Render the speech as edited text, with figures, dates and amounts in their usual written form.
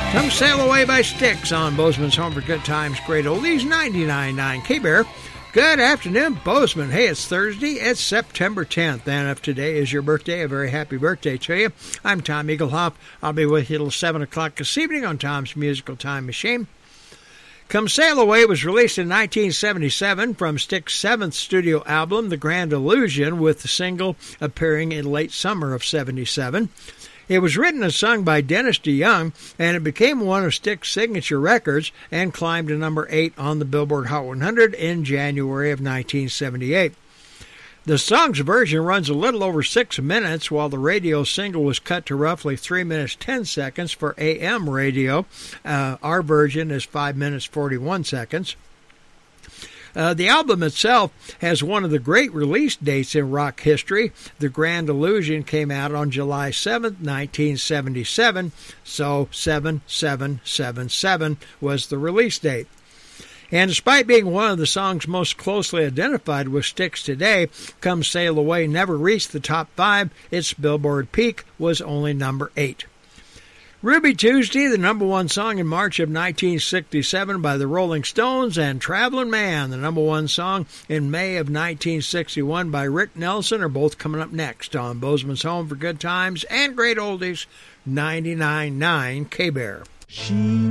Come Sail Away by Styx on Bozeman's Home for Good Times, Great Oldies, 99.9 K-Bear. Good afternoon, Bozeman. Hey, it's Thursday. It's September 10th, and if today is your birthday, a very happy birthday to you. I'm Tom Eaglehoff. I'll be with you till 7 o'clock this evening on Tom's Musical Time Machine. Come Sail Away was released in 1977 from Styx's seventh studio album, The Grand Illusion, with the single appearing in late summer of 77. It was written and sung by Dennis DeYoung, and it became one of Styx's signature records and climbed to number 8 on the Billboard Hot 100 in January of 1978. The song's version runs a little over 6 minutes, while the radio single was cut to roughly 3 minutes 10 seconds for AM radio. Our version is 5 minutes 41 seconds. The album itself has one of the great release dates in rock history. The Grand Illusion came out on July 7th, 1977, so 7777 was the release date. And despite being one of the songs most closely identified with Styx today, Come Sail Away never reached the top 5. Its Billboard peak was only number 8. Ruby Tuesday, the number 1 song in March of 1967 by the Rolling Stones, and Traveling Man, the number 1 song in May of 1961 by Rick Nelson, are both coming up next on Bozeman's Home for Good Times and Great Oldies, 99.9 K-Bear.